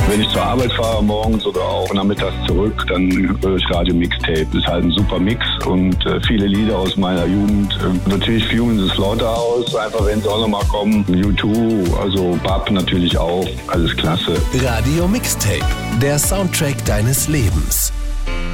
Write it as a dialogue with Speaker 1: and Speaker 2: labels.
Speaker 1: Wenn ich zur Arbeit fahre morgens oder auch nachmittags zurück, dann höre ich Radio Mixtape. Das ist halt ein super Mix und viele Lieder aus meiner Jugend. Natürlich Fume in the Slaughterhouse, einfach wenn sie auch nochmal kommen. U2, also Bab natürlich auch, alles klasse.
Speaker 2: Radio Mixtape, der Soundtrack deines Lebens.